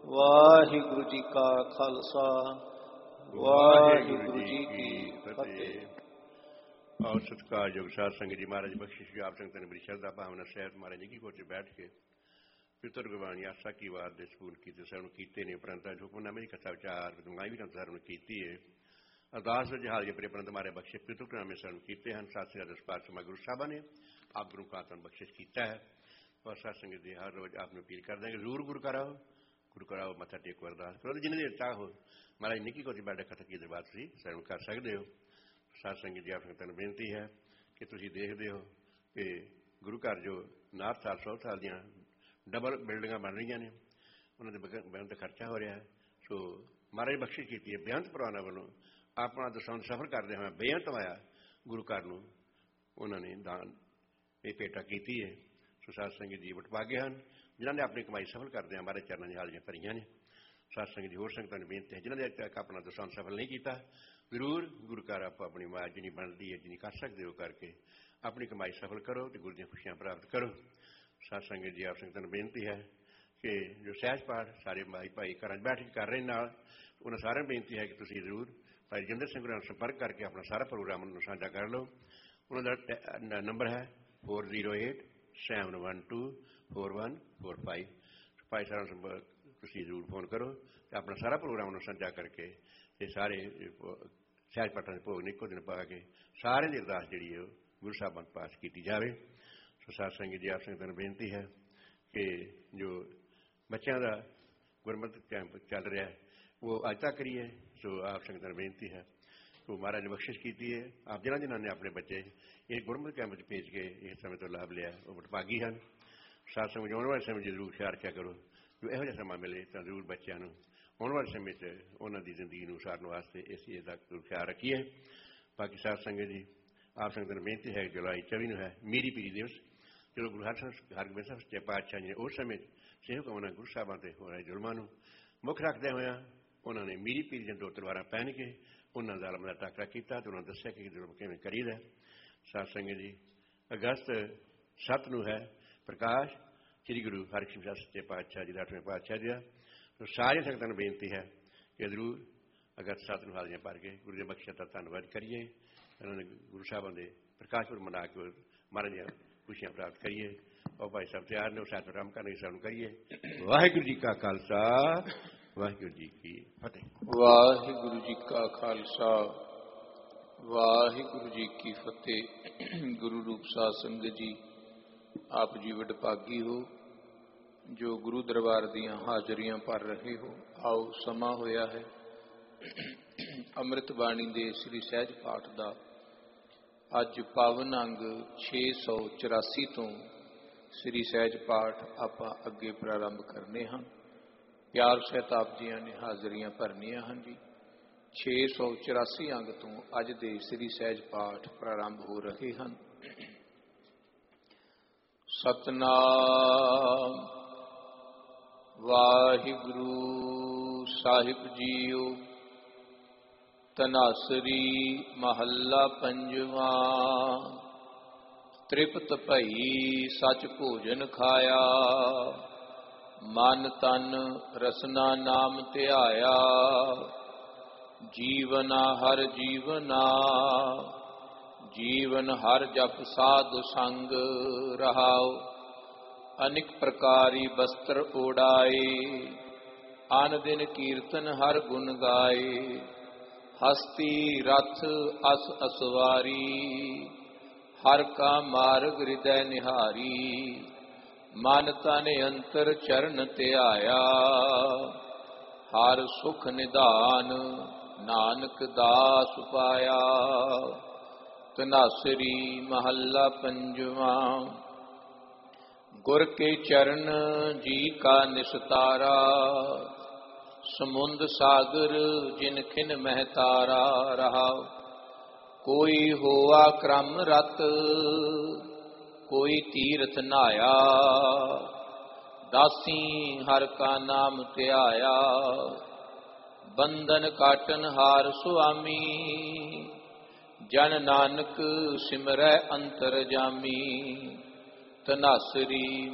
ਵਾਹਿਗੁਰੂ ਜੀ ਕਾ ਖਾਲਸਾ ਵਾਹਿਗੁਰੂ ਜੀ ਕੀ ਫਤਿਹ। और सत्कारयोग साध संगत जी महाराज बख्शिश आप संगत ने बड़ी श्रद्धा भावना सहित महाराज जी की कोच बैठ के पितर गुरबाणी आशा की वार दे स्पून की सरवण कीते ने उपरंत हुक्मनामे की कथा विचार दुआई भी सरवण की है। अरदास जहाज अपने परंत मारे बख्शे पितुकनामे सरवण किए हैं। सात श्री दरबार समा गुरु साहबा ने आप गुरु का तन बख्शिश किया है और सात संगत जी हर रोज आपने अपील कर देंगे जरूर गुरु कराओ मत्था टेको अरदास करो जिन्हें देर चाहो महाराज निकी कोच बैठ कथा की दरबार तुम सरवण कर सकते हो। साध संगत जी आप संगतां नूं बेनती है कि तुसीं देखते हो कि गुरु घर जो 9 साल 100 साल दियां डबल बिल्डिंगां बन रही ने उन्होंने बेहद खर्चा हो रहा है। सो महाराज बख्शिश की है बेअंत परवाना वालों अपना दसाउं सफर करते हुए बेअंत आया गुरु घर नूं उन्होंने दान ये भेटा की है। सो साध संगत जी वटभागे हैं जिन्होंने अपनी कमाई सफल करते हमारे चरणों की हालियां भरियां ने। साध संगत जी होर संगतां नूं बेनती है जिन्होंने अजे तक अपना दसाउं सफल नहीं किया जरूर गुरु घर आप अपनी माँ जिनी बनती है जिनी कर सकते हो करके अपनी कमाई सफल करो तो गुरु दी खुशियां प्राप्त करो। साध संगत जी आप संगतां नूं बेनती है कि जो सहज पाठ सारे भाई भाई घर बैठ के कर रहे हैं उन्होंने सारे बेनती है कि तुसीं जरूर भाई रजिंदर सिंह नाल संपर्क करके अपना सारा प्रोग्राम साझा कर लो। उन्होंने नंबर है 4087124145। भाई सारा संपर्क तुसीं जरूर फोन करो तो अपना सारा प्रोग्राम साझा करके ये सारे सहज पाठां दे भोग निको दिन पा के सारे दी अरदास जिहड़ी है गुरु साहबां पास की जाए। सो साध संगत जी आप संगतां नूं बेनती है कि जो बच्चों का गुरमत कैंप चल रहा है वो अज तक करिए। सो आप संगतां नूं बेनती है तो महाराज ने बख्शिश की है आप जिन्होंने ने अपने बच्चे ये गुरमत कैंप भेज के इस समय तो लाभ लिया वो वटभागी हैं। साध संगत आने वाले समय जरूर ख्याल रखा करो जो यहो जिहा समा मिले तो जरूर बच्चों आने वाले समय उन्होंने जिंदगी में उसारने वास्ते इस चीज़ का ख्याल रखिए। बाकी साध संगत जी आप संगत बेनती है जुलाई 24 है मीरी पीरी दिवस जो गुरु हरगोबिंद साहब सच्चे पातशाह जी ने उस समय सेवक उन्होंने गुरु साहबों से हो रहे जुल्मां मुख रखते हुए उन्होंने मीरी पीरी दी 2 तलवारां पहन के उन्होंने जालम का टाकरा किया तो उन्होंने दस्सिया कि जुल्म किवें करीदा। साध संगत जी अगस्त 7 नूं है प्रकाश श्री गुरु हरगोबिंद साहब सच्चे पातशाह जी 8वें पातशाह जी तो सारी संगतां नूं बेनती है कि जरूर अगस्त 7 नूं हालियां भर के गुरु की बख्शिश का धन्नवाद करिए। उन्होंने गुरु साहबों के प्रकाश पुरब मना के महाराज दी खुशियां प्राप्त करिए और भाई साहब तैयार ने साथ आराम करने की सानू करिए। वाहिगुरू जी का खालसा वाहिगुरू जी की फतेह। वाहिगुरू जी का खालसा वाहिगुरू जी की फतेह। गुरु रूप साध संगत जी आप जी वडभागी हो जो गुरु दरबार दियां हाजरियां भर रहे हो। आओ समा होया है अमृत बाणी दे श्री सहज पाठ दा अज पावन अंग 684 तो श्री सहज पाठ आपां अगे प्रारंभ करने हैं। प्यार सहित आप जियां ने हाजरियां भरनियां हैं जी। 684 अंग तो अज दे श्री सहज पाठ प्रारंभ हो रहे हैं। सतनाम वाहिगुरु साहिब जीओ। तनासरी महला पंजवा। तृप्त भई सच भोजन खाया मन तन रसना नाम ध्याया। जीवना हर जीवना जीवन हर जप साधु संग रहाओ। अनेक प्रकारी वस्त्र ओढ़ाए आन दिन कीर्तन हर गुण गाए। हस्ती रथ अस असवारी हर का मार्ग हृदय निहारी। मन तन अंतर चरण ध्याया हर सुख निधान नानक दास पाया। तनासरी महला पंजवा। गुर के चरण जी का निस्तारा समुंद सागर जिन खिन महतारा रहा। कोई होआ क्रम रत कोई तीर्थ नाया। दासी हर का नाम ध्याया। बंधन काटन हार सुआमी जन नानक सिमरै अंतर जामी। तनासरी